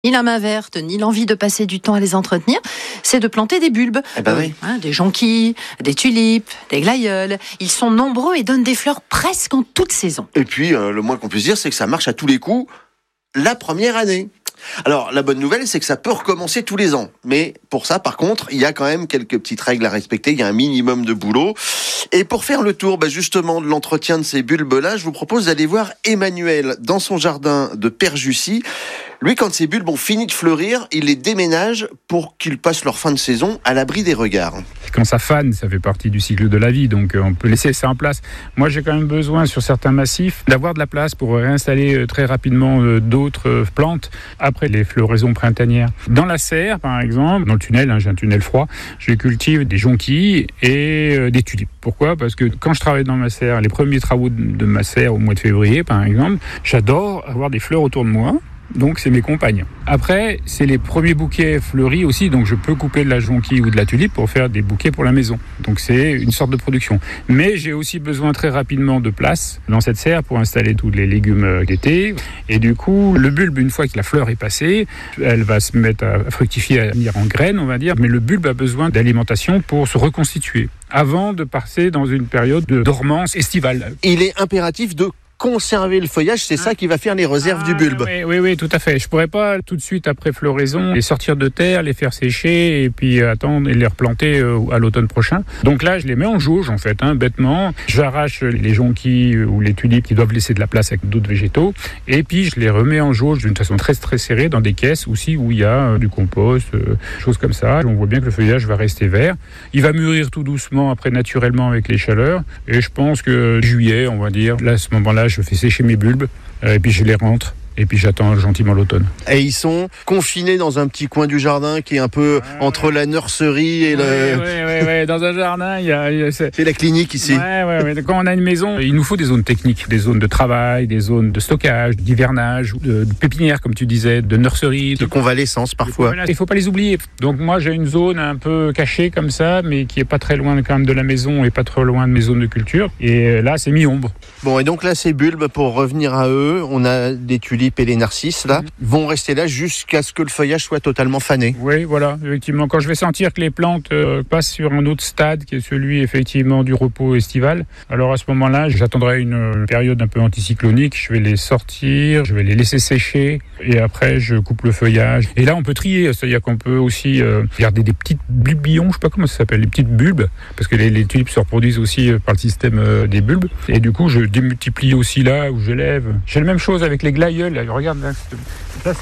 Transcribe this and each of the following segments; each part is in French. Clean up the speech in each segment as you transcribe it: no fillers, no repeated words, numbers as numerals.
Ni la main verte, ni l'envie de passer du temps à les entretenir, c'est de planter des bulbes. Oui. Des jonquilles, des tulipes, des glaïeuls. Ils sont nombreux et donnent des fleurs presque en toute saison. Et puis, le moins qu'on puisse dire, c'est que ça marche à tous les coups la première année. Alors, la bonne nouvelle, c'est que ça peut recommencer tous les ans. Mais pour ça, par contre, il y a quand même quelques petites règles à respecter. Il y a un minimum de boulot. Et pour faire le tour, justement, de l'entretien de ces bulbes-là, je vous propose d'aller voir Emmanuel dans son jardin de Père-Jussy. Lui, quand ces bulbes ont fini de fleurir, il les déménage pour qu'ils passent leur fin de saison à l'abri des regards. Quand ça fane, ça fait partie du cycle de la vie, donc on peut laisser ça en place. Moi, j'ai quand même besoin, sur certains massifs, d'avoir de la place pour réinstaller très rapidement d'autres plantes après les floraisons printanières. Dans la serre, par exemple, dans le tunnel, j'ai un tunnel froid, je cultive des jonquilles et des tulipes. Pourquoi ? Parce que quand je travaille dans ma serre, les premiers travaux de ma serre au mois de février, par exemple, j'adore avoir des fleurs autour de moi. Donc c'est mes compagnes. Après, c'est les premiers bouquets fleuris aussi, donc je peux couper de la jonquille ou de la tulipe pour faire des bouquets pour la maison. Donc c'est une sorte de production. Mais j'ai aussi besoin très rapidement de place dans cette serre pour installer tous les légumes d'été. Et du coup, le bulbe, une fois que la fleur est passée, elle va se mettre à fructifier, à venir en graines, on va dire. Mais le bulbe a besoin d'alimentation pour se reconstituer avant de passer dans une période de dormance estivale. Il est impératif de conserver le feuillage, c'est ça qui va faire les réserves du bulbe. Oui, tout à fait. Je pourrais pas tout de suite après floraison les sortir de terre, les faire sécher et puis attendre et les replanter à l'automne prochain. Donc là, je les mets en jauge en fait, bêtement. J'arrache les jonquilles ou les tulipes qui doivent laisser de la place avec d'autres végétaux et puis je les remets en jauge d'une façon très très serrée dans des caisses aussi où il y a du compost, choses comme ça. On voit bien que le feuillage va rester vert. Il va mûrir tout doucement après naturellement avec les chaleurs et je pense que juillet, on va dire, là à ce moment-là, je fais sécher mes bulbes et puis je les rentre et puis j'attends gentiment l'automne. Et ils sont confinés dans un petit coin du jardin qui est un peu entre la nurserie et Oui, dans un jardin, c'est la clinique ici. Quand on a une maison, il nous faut des zones techniques, des zones de travail, des zones de stockage, d'hivernage, de pépinière comme tu disais, de nurserie, de convalescence parfois. Il faut pas les oublier. Donc moi j'ai une zone un peu cachée comme ça, mais qui est pas très loin quand même de la maison et pas trop loin de mes zones de culture. Et là c'est mi-ombre. Bon, et donc là ces bulbes, pour revenir à eux, on a des tulipes et les narcisses là, vont rester là jusqu'à ce que le feuillage soit totalement fané. Oui, voilà, effectivement. Quand je vais sentir que les plantes passent sur un autre stade, qui est celui effectivement du repos estival, alors à ce moment-là, j'attendrai une période un peu anticyclonique, je vais les sortir, je vais les laisser sécher, et après je coupe le feuillage. Et là, on peut trier, c'est-à-dire qu'on peut aussi garder des petites bulbillons, je sais pas comment ça s'appelle, les petites bulbes, parce que les tulipes se reproduisent aussi par le système des bulbes. Et du coup, je démultiplie aussi là où j'élève. J'ai la même chose avec les glaïeuls. Là, regarde, là,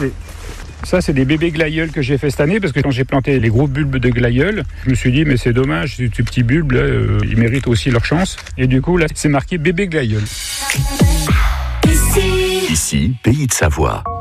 ça c'est des bébés glaïeuls que j'ai fait cette année parce que quand j'ai planté les gros bulbes de glaïeuls, je me suis dit mais c'est dommage, ces petits bulbes là, ils méritent aussi leur chance. Et du coup là, c'est marqué bébé glaïeul. Ici, Pays de Savoie.